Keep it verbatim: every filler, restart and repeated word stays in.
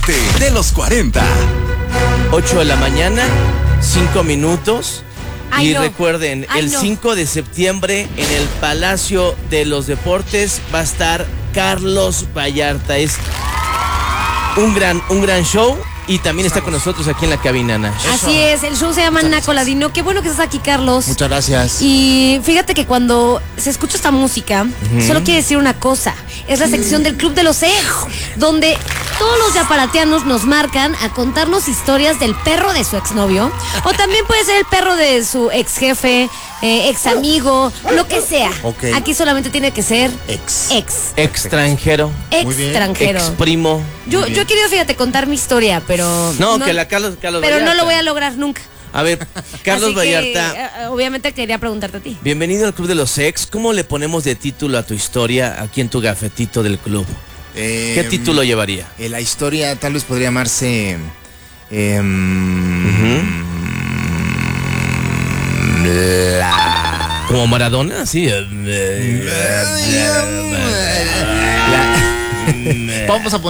deporte de los cuarenta. ocho de la mañana, cinco minutos. Ay, y no. recuerden, Ay, el no. cinco de septiembre en el Palacio de los Deportes va a estar Carlos Vallarta. Es un gran, un gran show. Y también está con nosotros aquí en la cabina, Ana. Así es, el show se llama Naco Ladino. Qué bueno que estás aquí, Carlos. Muchas gracias. Y fíjate que cuando se escucha esta música, uh-huh. solo quiere decir una cosa. Es la sección del Club de los Ex, donde todos los yaparatianos nos marcan a contarnos historias del perro de su exnovio. O también puede ser el perro de su ex jefe, eh, ex amigo, lo que sea. Okay. Aquí solamente tiene que ser ex. Ex. Extranjero. Extranjero. Ex primo. Yo, yo he querido, fíjate, contar mi historia, pero... No, no que la Carlos, Carlos Pero Vallarta. no lo voy a lograr nunca. A ver, Carlos Así que, Vallarta. eh, obviamente quería preguntarte a ti. Bienvenido al Club de los Ex. ¿Cómo le ponemos de título a tu historia aquí en tu gafetito del club? Eh, ¿Qué título llevaría? Eh, la historia tal vez podría llamarse... Eh, uh-huh. la... ¿Como Maradona? Sí. La... Vamos a poner